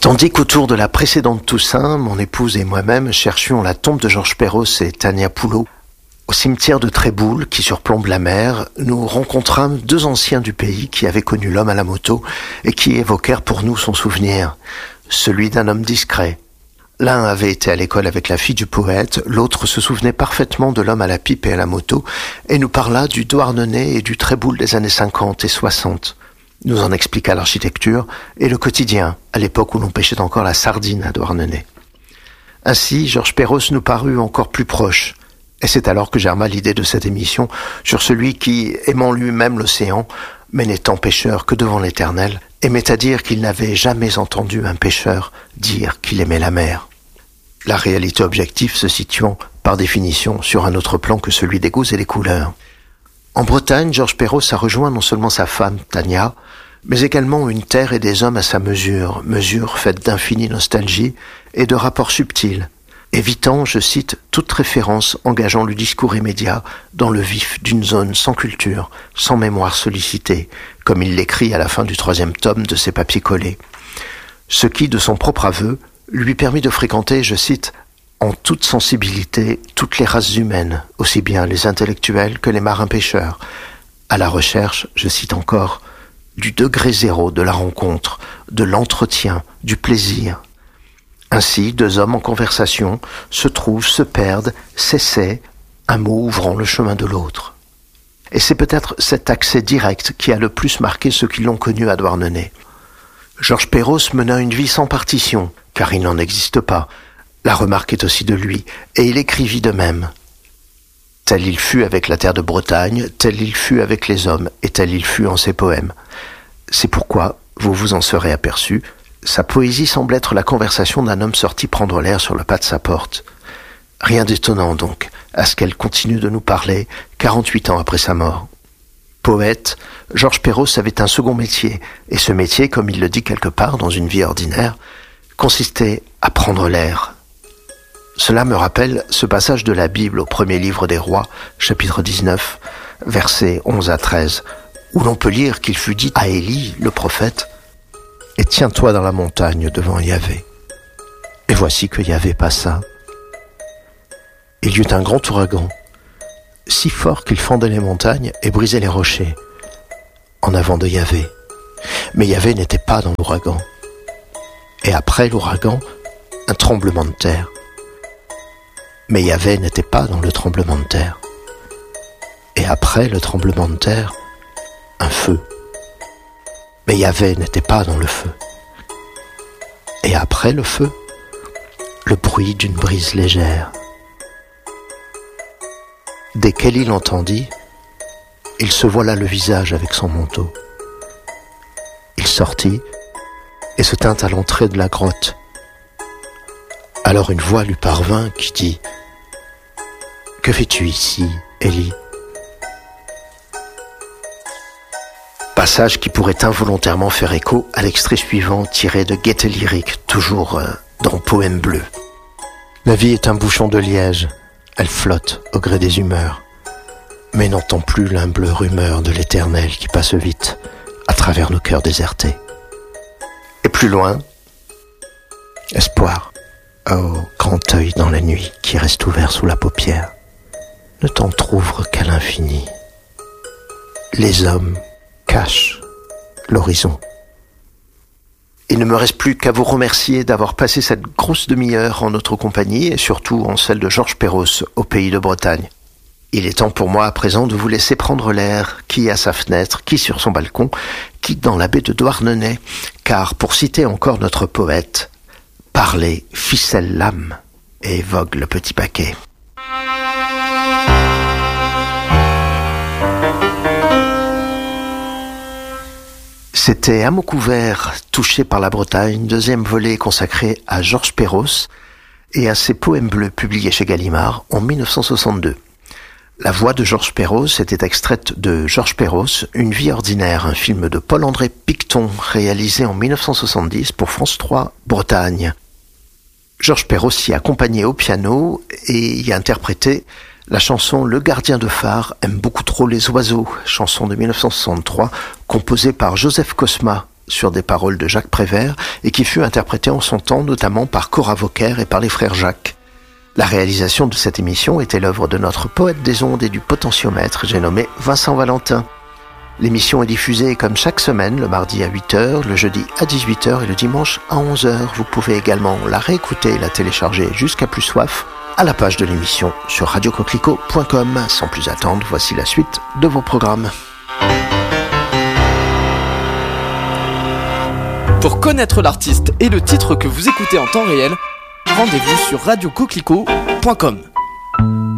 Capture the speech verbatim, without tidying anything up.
Tandis qu'autour de la précédente Toussaint, mon épouse et moi-même cherchions la tombe de Georges Perros et Tania Poulot, au cimetière de Tréboul, qui surplombe la mer, nous rencontrâmes deux anciens du pays qui avaient connu l'homme à la moto et qui évoquèrent pour nous son souvenir, celui d'un homme discret. L'un avait été à l'école avec la fille du poète, l'autre se souvenait parfaitement de l'homme à la pipe et à la moto et nous parla du Douarnenez et du Tréboul des années cinquante et soixante. Nous en expliqua l'architecture et le quotidien, à l'époque où l'on pêchait encore la sardine à Douarnenez. Ainsi, Georges Perros nous parut encore plus proche, et c'est alors que germa l'idée de cette émission sur celui qui, aimant lui-même l'océan, mais n'étant pêcheur que devant l'Éternel, aimait à dire qu'il n'avait jamais entendu un pêcheur dire qu'il aimait la mer. La réalité objective se situant, par définition, sur un autre plan que celui des goûts et des couleurs. En Bretagne, Georges Perros a rejoint non seulement sa femme, Tania, mais également une terre et des hommes à sa mesure, mesure faite d'infinie nostalgie et de rapports subtils, évitant, je cite, toute référence engageant le discours immédiat dans le vif d'une zone sans culture, sans mémoire sollicitée, comme il l'écrit à la fin du troisième tome de ses papiers collés. Ce qui, de son propre aveu, lui permit de fréquenter, je cite, en toute sensibilité, toutes les races humaines, aussi bien les intellectuels que les marins-pêcheurs, à la recherche, je cite encore, du degré zéro de la rencontre, de l'entretien, du plaisir. Ainsi, deux hommes en conversation se trouvent, se perdent, s'essaient, un mot ouvrant le chemin de l'autre. Et c'est peut-être cet accès direct qui a le plus marqué ceux qui l'ont connu à Douarnenez. Georges Perros mena une vie sans partition, car il n'en existe pas. La remarque est aussi de lui, et il écrivit de même. Tel il fut avec la terre de Bretagne, tel il fut avec les hommes, et tel il fut en ses poèmes. C'est pourquoi, vous vous en serez aperçu, sa poésie semble être la conversation d'un homme sorti prendre l'air sur le pas de sa porte. Rien d'étonnant donc, à ce qu'elle continue de nous parler, quarante-huit ans après sa mort. Poète, Georges Perros avait un second métier, et ce métier, comme il le dit quelque part dans une vie ordinaire, consistait à prendre l'air. Cela me rappelle ce passage de la Bible au premier livre des Rois, chapitre dix-neuf, versets onze à treize, où l'on peut lire qu'il fut dit à Élie, le prophète, « Et tiens-toi dans la montagne devant Yahvé. » Et voici que Yahvé passa. Il y eut un grand ouragan, si fort qu'il fendait les montagnes et brisait les rochers, en avant de Yahvé. Mais Yahvé n'était pas dans l'ouragan. Et après l'ouragan, un tremblement de terre. Mais Yahvé n'était pas dans le tremblement de terre. Et après le tremblement de terre, un feu. Mais Yahvé n'était pas dans le feu. Et après le feu, le bruit d'une brise légère. Dès qu'Élie l'entendit, il se voila le visage avec son manteau. Il sortit et se tint à l'entrée de la grotte. Alors une voix lui parvint qui dit « Que fais-tu ici, Élie ?» Passage qui pourrait involontairement faire écho à l'extrait suivant tiré de Gaieté lyrique, toujours euh, dans Poème bleu. La vie est un bouchon de liège, elle flotte au gré des humeurs, mais n'entend plus l'humble rumeur de l'éternel qui passe vite à travers nos cœurs désertés. Et plus loin, espoir, oh grand œil dans la nuit qui reste ouvert sous la paupière, ne t'entr'ouvre qu'à l'infini. Les hommes cachent l'horizon. Il ne me reste plus qu'à vous remercier d'avoir passé cette grosse demi-heure en notre compagnie et surtout en celle de Georges Perros au pays de Bretagne. Il est temps pour moi à présent de vous laisser prendre l'air, qui à sa fenêtre, qui sur son balcon, qui dans la baie de Douarnenez, car pour citer encore notre poète, parler ficelle l'âme et vogue le petit paquet. C'était À mots couverts, touché par la Bretagne, deuxième volet consacré à Georges Perros et à ses poèmes bleus publiés chez Gallimard en mille neuf cent soixante-deux. La voix de Georges Perros était extraite de Georges Perros, Une vie ordinaire, un film de Paul-André Picton réalisé en mille neuf cent soixante-dix pour France trois Bretagne. Georges Perros y accompagnait au piano et y a interprété la chanson Le gardien de phare aime beaucoup trop les oiseaux, chanson de mille neuf cent soixante-trois, composée par Joseph Cosma, sur des paroles de Jacques Prévert et qui fut interprétée en son temps notamment par Cora Vauquer et par les frères Jacques. La réalisation de cette émission était l'œuvre de notre poète des ondes et du potentiomètre, j'ai nommé Vincent Valentin. L'émission est diffusée comme chaque semaine, le mardi à huit heures, le jeudi à dix-huit heures et le dimanche à onze heures. Vous pouvez également la réécouter et la télécharger jusqu'à plus soif à la page de l'émission sur radio coquelicot point com. Sans plus attendre, voici la suite de vos programmes. Pour connaître l'artiste et le titre que vous écoutez en temps réel, rendez-vous sur radio coquelicot point com.